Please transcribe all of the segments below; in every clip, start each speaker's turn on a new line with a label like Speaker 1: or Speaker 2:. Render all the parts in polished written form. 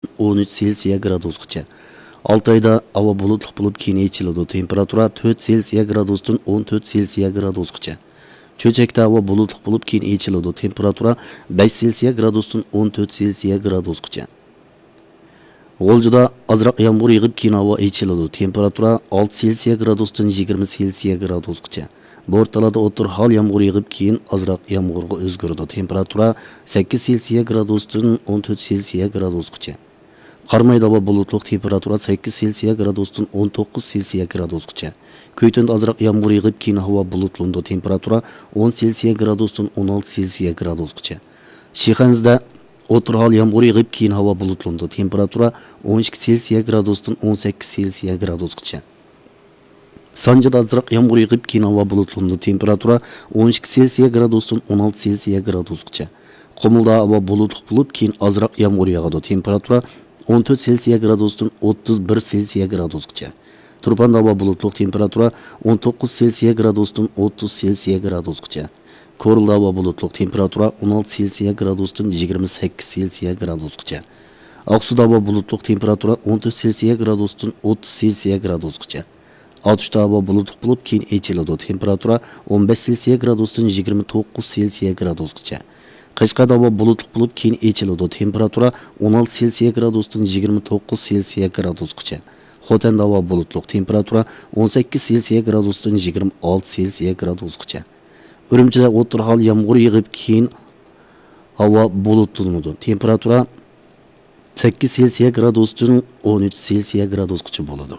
Speaker 1: 13 Selsiya gradusgacha. 6 oyda havo bulutli bo'lib keyin echiladi. Temperatura 4 Selsiya gradusdan 14 Selsiya gradusgacha. Cho'chakda havo bulutli bo'lib keyin echiladi. Temperatura 5 Selsiya gradusdan 14 Selsiya gradusgacha. G'oljida azroq yomg'ir yig'ib keyin havo echiladi. Temperatura 6 Selsiya gradusdan 20 Selsiya gradusgacha. Bo'rtalada o'tir hol yomg'ir yig'ib keyin azroq yomg'irga o'zgaradi. Temperatura 8 Selsiya gradusdan 14 Selsiya gradusgacha. Qarmayda havo bulutli, temperatura 8 Selsiya gradusdan 19 Selsiya gradusgacha. Köytunda azroq yomg'ir yig'ib keyin havo bulutli, temperatura 10 Selsiya gradusdan 16 Selsiya gradusgacha. Shixanzda o'tir hol yomg'ir yig'ib keyin havo bulutli, temperatura 12 Selsiya gradusdan 18 Selsiya gradusgacha. Sanjida azroq yomg'ir yig'ib keyin havo bulutli, temperatura 12 Selsiya gradusdan 16 Selsiya gradusgacha. Qumulda havo bulutli bo'lib keyin azroq yomg'ir yog'adi. Temperatura 14 Selsiya gradusdan 31 Selsiya gradusgacha. Turpanda havo bulutli, temperatura 19 Selsiya gradusdan 30 Selsiya gradusgacha. Korilda havo bulutli, temperatura 16 Selsiya gradusdan 28 Selsiya gradusgacha. Oqsuda havo bulutli, temperatura 14 Selsiya gradusdan 30 Selsiya gradusgacha. Otishda havo bulutli bo'lib keyin echiladi. Temperatura 15 Selsiya gradusdan 29 Selsiya gradusgacha. Qashqarda havo bulutli bo'lib keyin echiladi. Temperatura 16 Selsiya gradusdan 29 Selsiya gradusgacha. Xotanda havo bulutli, temperatura 18 Selsiya gradusdan 26 Selsiya gradusgacha. Urumchida o'tir hol yomg'ir yig'ib keyin havo bulutlanadi. Temperatura 8 Selsiya gradusdan 13 Selsiya gradusgacha bo'ladi.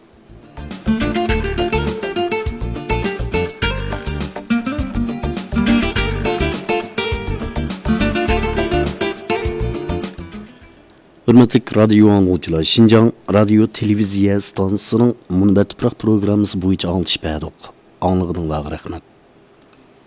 Speaker 1: Hürmetlik radyo anlıcılar, Şinjan radyo televiziya stansiyasının Munbat Tuproq programmasi bo'yicha anglitib berdik. Anlıqdınlar rahmat.